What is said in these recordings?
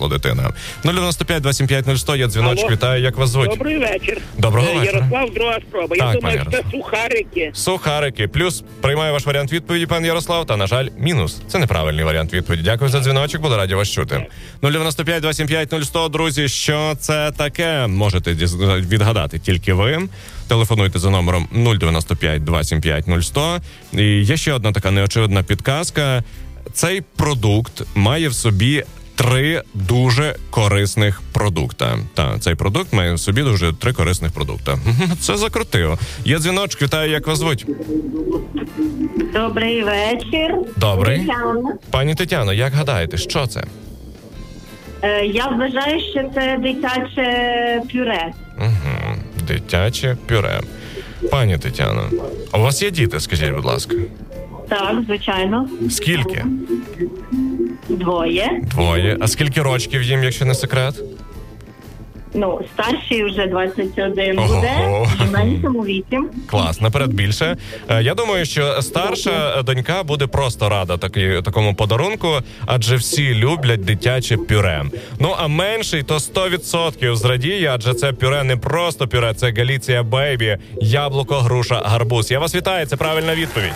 доросла дитина. 095-275-0100, є дзвіночок, вітаю, як вас звуть? Добрий вечір. Доброго вечора. Ярослав, друга спроба. Так, Я думаю, пане це Ярослав. сухарики. Сухарики. Плюс приймаю ваш варіант відповіді, пан Ярослав, та, на жаль, мінус. Це неправильний варіант відповіді. Дякую за дзвіночок, буду раді вас чути. 095-275-0100, друзі, що це таке? Можете відгадати тільки ви. Телефонуйте за номером 095-275-0100. І є ще одна така неочевидна підказка. Цей продукт має в собі 3 дуже корисних продукта. Цей продукт має в собі 3 корисних продукта. Це закрутило. Є дзвіночок, вітаю, як вас звуть? Добрий вечір. Добрий. Тетяна. Пані Тетяно, як гадаєте, що це? Я вважаю, що це дитяче пюре. Угу. Дитяче пюре. Пані Тетяно, у вас є діти, скажіть, будь ласка? Так, звичайно. Скільки? 2. 2. А скільки рочків їм, якщо не секрет? Старший вже 21 Ого. буде, меншому 8. Клас, наперед більше. Я думаю, що старша донька буде просто рада такому подарунку, адже всі люблять дитяче пюре. А менший то 100% зрадіє, адже це пюре не просто пюре, це Галіція Бейбі, яблуко, груша, гарбуз. Я вас вітаю, це правильна відповідь.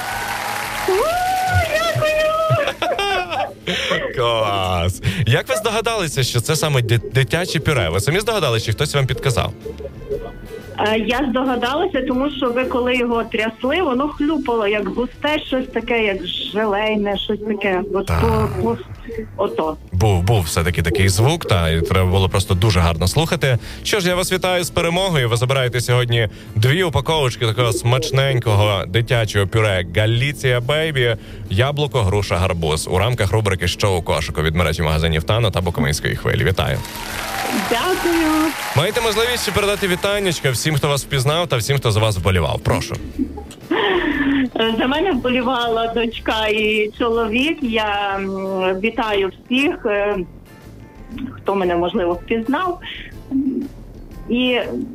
Клас! Як ви здогадалися, що це саме дитяче пюре? Ви самі здогадалися, чи хтось вам підказав? Я здогадалася, тому що ви коли його трясли, воно хлюпало, як густе, щось таке, як желейне, щось таке. Ото. Був все-таки такий звук, і треба було просто дуже гарно слухати. Що ж, я вас вітаю з перемогою. Ви забираєте сьогодні 2 упаковочки такого смачненького дитячого пюре Галіція Бейбі, яблуко, груша, гарбуз у рамках рубрики «Що у кошику» від мережі магазинів «Тано» та Буковинської хвилі. Вітаю. Дякую. Маєте можливість ще передати вітаннячка всім, хто вас впізнав, та всім, хто за вас вболівав. Прошу. За мене вболівала дочка і чоловік. Я вітаю всіх, хто мене, можливо, впізнав. І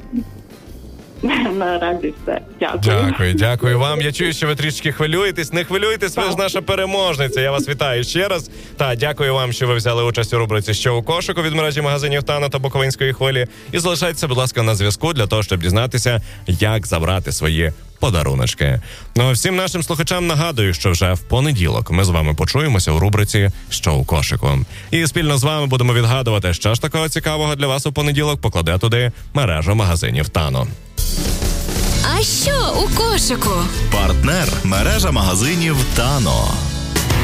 наразі все. Дякую вам. Я чую, що ви трішки хвилюєтесь. Не хвилюйтесь, ви ж наша переможниця. Я вас вітаю ще раз. Дякую вам, що ви взяли участь у рубриці «Що у кошику» від мережі магазинів «Тано» та Буковинської хвилі. І залишайтеся, будь ласка, на зв'язку для того, щоб дізнатися, як забрати свої подаруночки. Всім нашим слухачам нагадую, що вже в понеділок ми з вами почуємося у рубриці «Що у кошику». І спільно з вами будемо відгадувати, що ж такого цікавого для вас у понеділок покладе туди мережа магазинів «Тано». А що у кошику? Партнер – мережа магазинів «Тано».